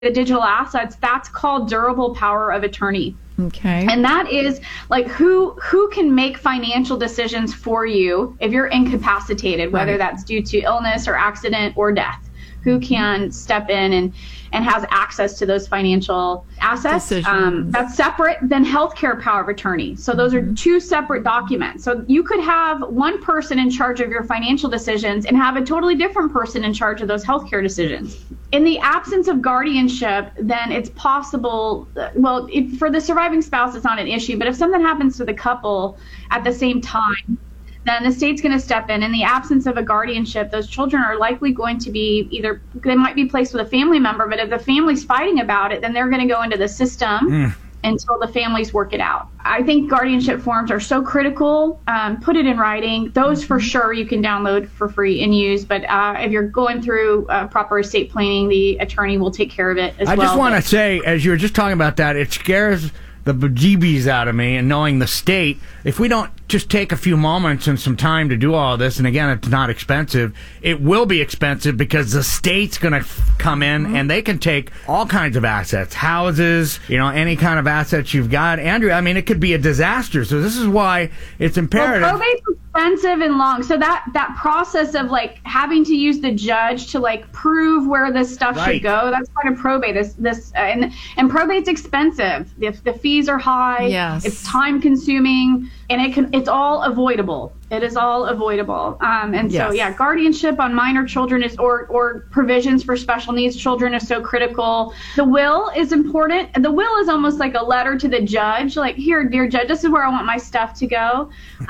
the digital assets, that's called durable power of attorney. Okay. And that is like who can make financial decisions for you if you're incapacitated, whether that's due to illness or accident or death. Who can step in and has access to those financial assets. That's separate than healthcare power of attorney. So those are two separate documents. So you could have one person in charge of your financial decisions and have a totally different person in charge of those healthcare decisions. In the absence of guardianship, then it's possible, well, for the surviving spouse, it's not an issue, but if something happens to the couple at the same time, then the state's going to step in. In the absence of a guardianship, those children are likely going to be either, they might be placed with a family member, but if the family's fighting about it, then they're going to go into the system until the families work it out. I think guardianship forms are so critical. Put it in writing. Those for sure you can download for free and use, but if you're going through proper estate planning, the attorney will take care of it as well. I just want to say, as you were just talking about that, it scares the bejeebies out of me, and knowing the state, if we don't just take a few moments and some time to do all this, and again, it's not expensive, it will be expensive because the state's going to come in and they can take all kinds of assets, houses, any kind of assets you've got. Andrea, I mean, it could be a disaster. So this is why it's imperative. Well, probate's expensive and long. So that process of like having to use the judge to like prove where this stuff should go, that's part of probate. And probate's expensive. The fees are high. Yes. It's time consuming, and it's all avoidable. It is all avoidable. So guardianship on minor children or provisions for special needs children is so critical. The will is important. The will is almost like a letter to the judge, like, here, dear judge, this is where I want my stuff to go.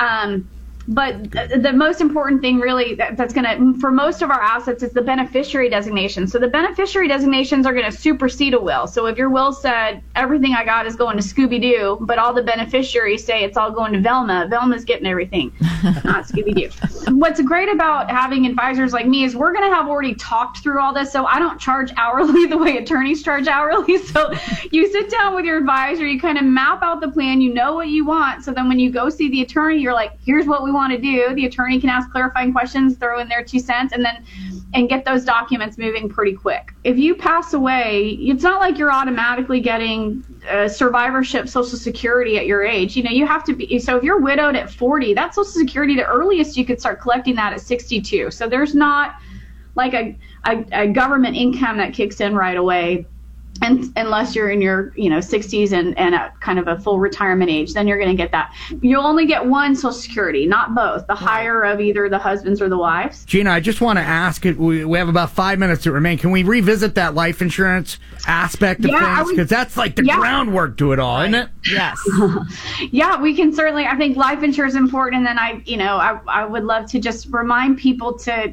But the most important thing really that's going to, for most of our assets, is the beneficiary designation. So the beneficiary designations are going to supersede a will. So if your will said everything I got is going to Scooby-Doo, but all the beneficiaries say it's all going to Velma, Velma's getting everything, not Scooby-Doo. What's great about having advisors like me is we're going to have already talked through all this. So I don't charge hourly the way attorneys charge hourly. So you sit down with your advisor, you kind of map out the plan, you know what you want. So then when you go see the attorney, you're like, here's what we want to do. The attorney can ask clarifying questions, throw in their 2 cents, and get those documents moving pretty quick. If you pass away, it's not like you're automatically getting survivorship Social Security at your age. You have to be. So if you're widowed at 40, that Social Security, the earliest you could start collecting that at 62. So there's not like a government income that kicks in right away. And unless you're in your 60s and at kind of a full retirement age, then you're going to get that. You'll only get one Social Security, not both. The higher of either the husbands or the wives. Gina, I just want to ask, we have about 5 minutes that remain. Can we revisit that life insurance aspect of things? Because that's like the groundwork to it all, isn't it? Yes. Yeah, we can certainly. I think life insurance is important. And then I would love to just remind people to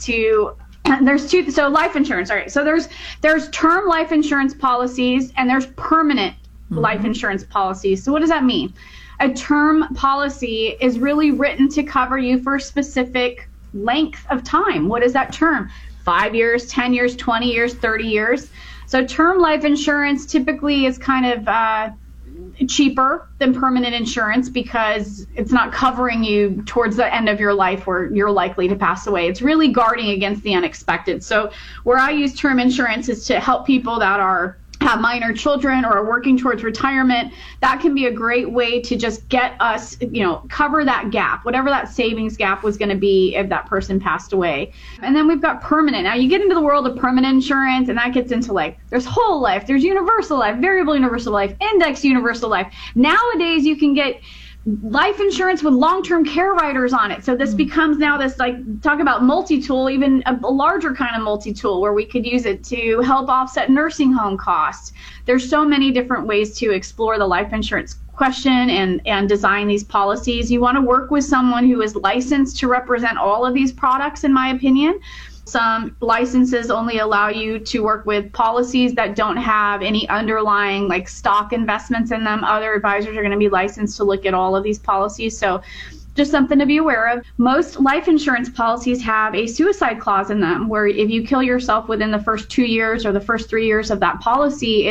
there's two. So life insurance. All right. So there's term life insurance policies and there's permanent life insurance policies. So what does that mean? A term policy is really written to cover you for a specific length of time. What is that term? 5 years, 10 years, 20 years, 30 years. So term life insurance typically is kind of cheaper than permanent insurance because it's not covering you towards the end of your life where you're likely to pass away. It's really guarding against the unexpected. So where I use term insurance is to help people that have minor children or are working towards retirement. That can be a great way to just get us, cover that gap, whatever that savings gap was going to be if that person passed away. And then we've got permanent. Now you get into the world of permanent insurance and that gets into there's whole life, there's universal life, variable universal life, index universal life. Nowadays you can get life insurance with long-term care riders on it. So this becomes now this, talk about multi-tool, even a larger kind of multi-tool where we could use it to help offset nursing home costs. There's so many different ways to explore the life insurance question and design these policies. You want to work with someone who is licensed to represent all of these products, in my opinion. Some licenses only allow you to work with policies that don't have any underlying stock investments in them. Other advisors are going to be licensed to look at all of these policies. So just something to be aware of. Most life insurance policies have a suicide clause in them where if you kill yourself within the first 2 years or the first 3 years of that policy, it is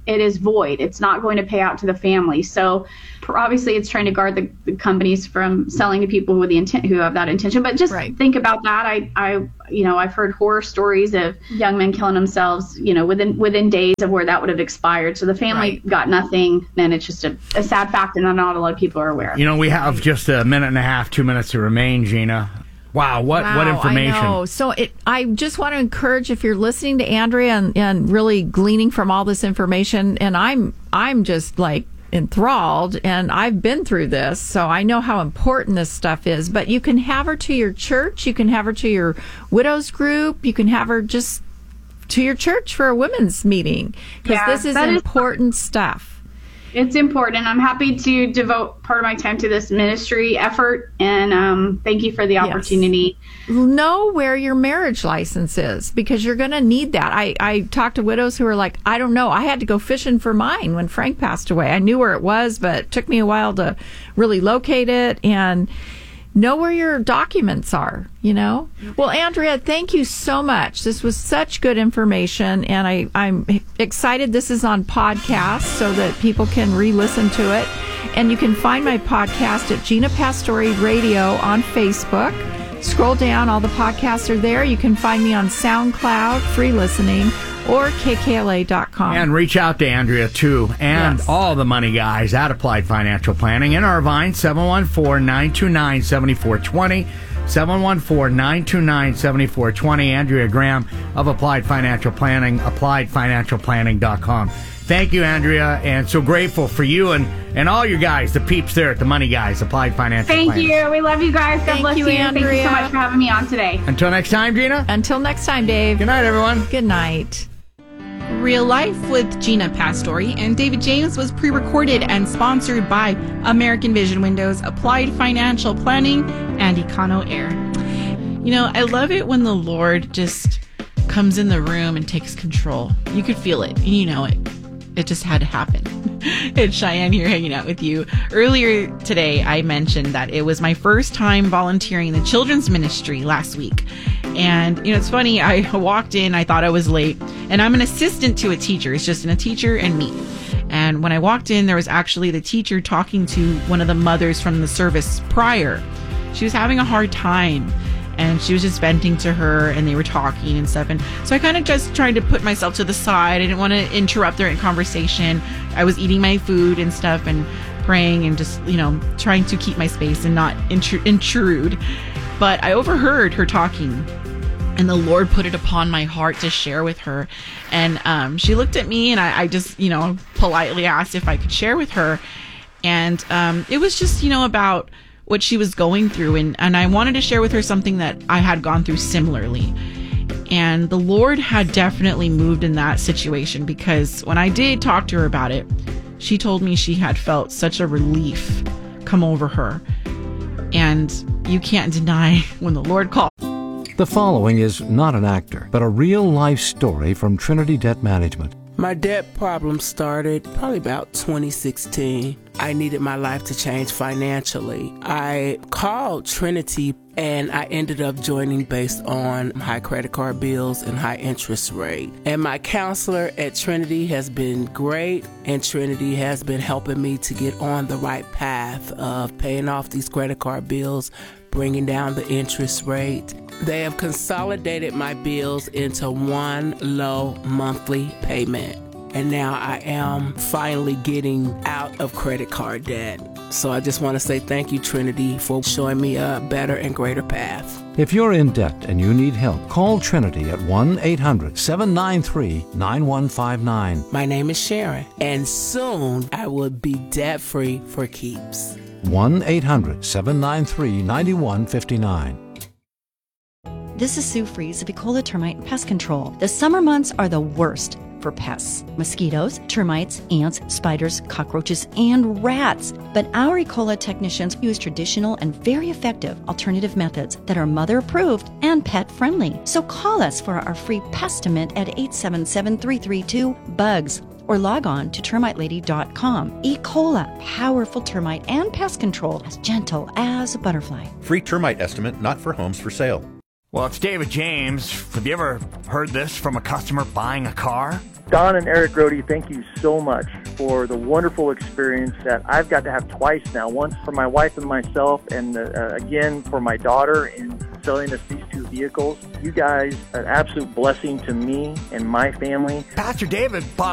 it is void. It's not going to pay out to the family. So obviously it's trying to guard the companies from selling to people with the intent, who have that intention. But just think about that. I've heard horror stories of young men killing themselves, within days of where that would have expired. So the family got nothing. And it's just a sad fact, and not a lot of people are aware. We have just a minute and a half, 2 minutes to remain, Gina. Wow, what information. I know. So I just want to encourage, if you're listening to Andrea and really gleaning from all this information, and I'm just like enthralled, and I've been through this, so I know how important this stuff is. But you can have her to your church, you can have her to your widows group, you can have her just to your church for a women's meeting, because this is important stuff. It's important. I'm happy to devote part of my time to this ministry effort, and thank you for the opportunity. Know where your marriage license is, because you're going to need that. I talked to widows who are like, I don't know. I had to go fishing for mine when Frank passed away. I knew where it was, but it took me a while to really locate it, and know where your documents are, Well, Andrea, thank you so much. This was such good information, and I'm excited this is on podcast so that people can re-listen to it. And you can find my podcast at Gina Pastore Radio on Facebook. Scroll down, all the podcasts are there. You can find me on SoundCloud, free listening, or kkla.com. And reach out to Andrea, too, and all the money guys at Applied Financial Planning in Irvine, 714-929-7420, 714-929-7420. Andrea Graham of Applied Financial Planning, appliedfinancialplanning.com. Thank you, Andrea, and so grateful for you and all you guys, the peeps there at the Money Guys, Applied Financial Planning. Thank you. We love you guys. God bless you. Andrea. Thank you so much for having me on today. Until next time, Gina. Until next time, Dave. Good night, everyone. Good night. Real Life with Gina Pastore and David James was pre-recorded and sponsored by American Vision Windows, Applied Financial Planning, and Econo Air. I love it when the Lord just comes in the room and takes control. You could feel it. You know it. It just had to happen. It's Cheyenne here hanging out with you. Earlier today, I mentioned that it was my first time volunteering in the children's ministry last week. And, it's funny, I walked in, I thought I was late, and I'm an assistant to a teacher. It's just a teacher and me. And when I walked in, there was actually the teacher talking to one of the mothers from the service prior. She was having a hard time, and she was just venting to her, and they were talking and stuff. And so I kind of just tried to put myself to the side. I didn't want to interrupt their conversation. I was eating my food and stuff and praying and just, trying to keep my space and not intrude. But I overheard her talking, and the Lord put it upon my heart to share with her. And she looked at me, and I just, politely asked if I could share with her. And it was just, about what she was going through. And I wanted to share with her something that I had gone through similarly. And the Lord had definitely moved in that situation, because when I did talk to her about it, she told me she had felt such a relief come over her. And you can't deny when the Lord called. The following is not an actor, but a real-life story from Trinity Debt Management. My debt problem started probably about 2016. I needed my life to change financially. I called Trinity, and I ended up joining based on high credit card bills and high interest rate. And my counselor at Trinity has been great, and Trinity has been helping me to get on the right path of paying off these credit card bills, bringing down the interest rate. They have consolidated my bills into one low monthly payment. And now I am finally getting out of credit card debt. So I just want to say thank you, Trinity, for showing me a better and greater path. If you're in debt and you need help, call Trinity at 1-800-793-9159. My name is Sharon, and soon I will be debt-free for keeps. 1-800-793-9159. This is Sue Fries of Ecola Termite and Pest Control. The summer months are the worst for pests. Mosquitoes, termites, ants, spiders, cockroaches, and rats. But our Ecola technicians use traditional and very effective alternative methods that are mother-approved and pet-friendly. So call us for our free Pestimate at 877-332-BUGS. Or log on to termitelady.com. Ecola, powerful termite and pest control, as gentle as a butterfly. Free termite estimate not for homes for sale. Well, it's David James. Have you ever heard this from a customer buying a car? Don and Eric Grody, thank you so much for the wonderful experience that I've got to have twice now. Once for my wife and myself, and again for my daughter in selling us these two vehicles. You guys are an absolute blessing to me and my family. Pastor David bought